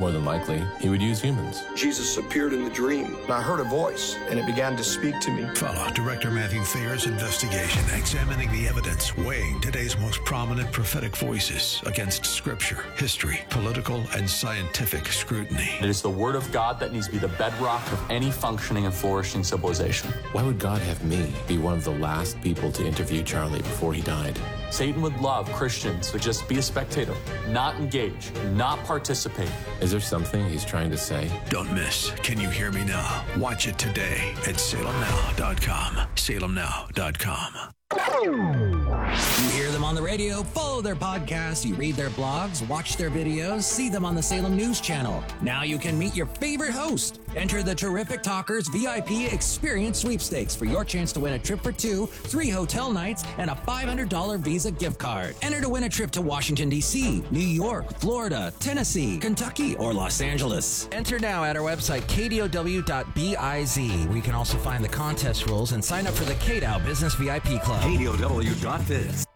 More than likely, he would use humans. Jesus appeared in the dream, and I heard a voice, and it began to speak to me. Follow Director Matthew Thayer's investigation, examining the evidence, weighing today's most prominent prophetic voices against scripture, history, political, and scientific scrutiny. It is the Word of God that needs to be the bedrock of any functioning and flourishing civilization. Why would God have me be one of the last people to interview Charlie before he died? Satan would love Christians to just be a spectator, not engage, not participate. Is there something he's trying to say? Don't miss Can You Hear Me Now? Watch it today at salemnow.com. salemnow.com. You hear them on the radio, follow their podcasts, you read their blogs, watch their videos, see them on the Salem News Channel. Now you can meet your favorite host. Enter the Terrific Talkers VIP Experience Sweepstakes for your chance to win a trip for 2, 3 hotel nights, and a $500 Visa gift card. Enter to win a trip to Washington, D.C., New York, Florida, Tennessee, Kentucky, or Los Angeles. Enter now at our website, kdow.biz, where you can also find the contest rules and sign up for the KDOW Business VIP Club. KDOW.biz.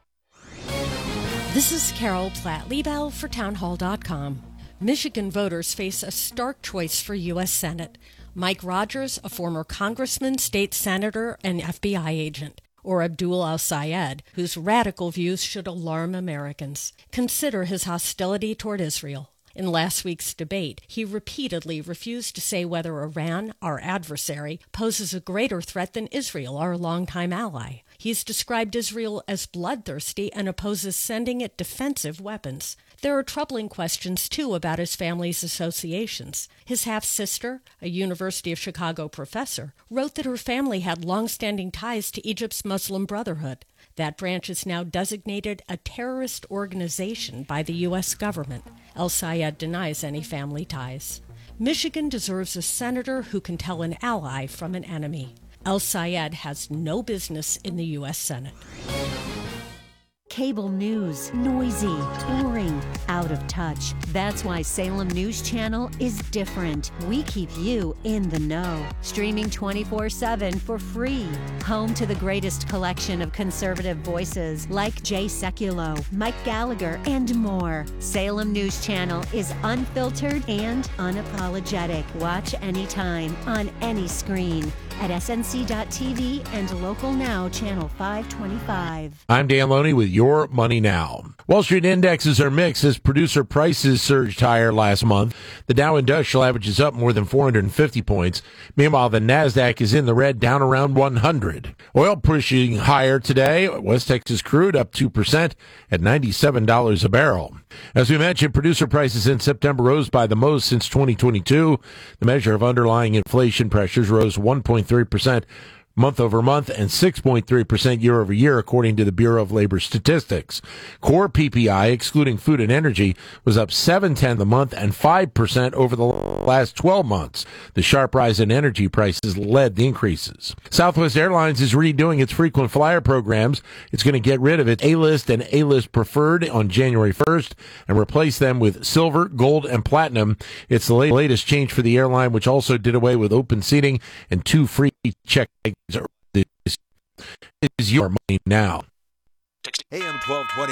This is Carol Platt-Liebel for townhall.com. Michigan voters face a stark choice for U.S. Senate. Mike Rogers, a former congressman, state senator, and FBI agent, or Abdul al-Sayed, whose radical views should alarm Americans. Consider his hostility toward Israel. In last week's debate, he repeatedly refused to say whether Iran, our adversary, poses a greater threat than Israel, our longtime ally. He's described Israel as bloodthirsty and opposes sending it defensive weapons. There are troubling questions, too, about his family's associations. His half-sister, a University of Chicago professor, wrote that her family had long-standing ties to Egypt's Muslim Brotherhood. That branch is now designated a terrorist organization by the U.S. government. El-Sayed denies any family ties. Michigan deserves a senator who can tell an ally from an enemy. El-Sayed has no business in the U.S. Senate. Cable news, noisy, boring, out of touch. That's why Salem News Channel is different. We keep you in the know. Streaming 24/7 for free. Home to the greatest collection of conservative voices like Jay Sekulow, Mike Gallagher, and more. Salem News Channel is unfiltered and unapologetic. Watch anytime, on any screen, at snc.tv and Local Now Channel 525. I'm Dan Loney with Your Money Now. Wall Street indexes are mixed as producer prices surged higher last month. The Dow Industrial Average is up more than 450 points. Meanwhile, the NASDAQ is in the red, down around 100. Oil pushing higher today. West Texas crude up 2% at $97 a barrel. As we mentioned, producer prices in September rose by the most since 2022. The measure of underlying inflation pressures rose 1.3% month over month and 6.3% year over year, according to the Bureau of Labor Statistics. Core PPI, excluding food and energy, was up 0.7% a month and 5% over the last 12 months. The sharp rise in energy prices led the increases. Southwest Airlines is redoing its frequent flyer programs. It's going to get rid of its A-List and A-List Preferred on January 1st and replace them with Silver, Gold, and Platinum. It's the latest change for the airline, which also did away with open seating and 2 free check bags. This is Your Money Now. AM 1220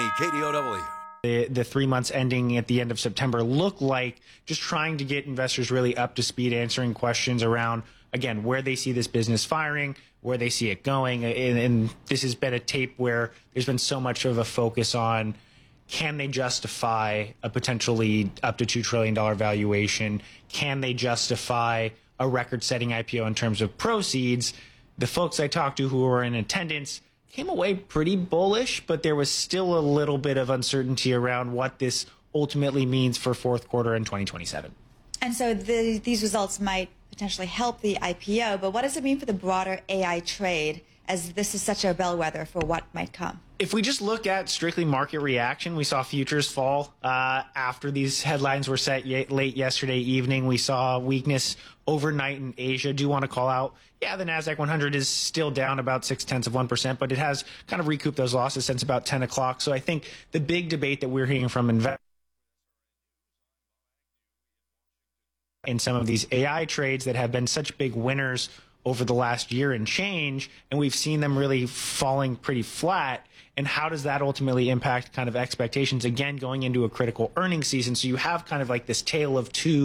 KDOW. The 3 months ending at the end of September look like just trying to get investors really up to speed, answering questions around, again, where they see this business firing, where they see it going. And this has been a tape where there's been so much of a focus on, can they justify a potentially up to $2 trillion valuation? Can they justify a record-setting IPO in terms of proceeds? The folks I talked to who were in attendance came away pretty bullish, but there was still a little bit of uncertainty around what this ultimately means for fourth quarter in 2027. And so these results might potentially help the IPO, but what does it mean for the broader AI trade, as this is such a bellwether for what might come? If we just look at strictly market reaction, we saw futures fall after these headlines were set late yesterday evening. We saw weakness overnight in Asia. Do you want to call out? Yeah, the NASDAQ 100 is still down about 0.6%, but it has kind of recouped those losses since about 10 o'clock. So I think the big debate that we're hearing from investors in some of these AI trades that have been such big winners over the last year and change, and we've seen them really falling pretty flat. And how does that ultimately impact kind of expectations, again, going into a critical earnings season? So you have kind of like this tale of two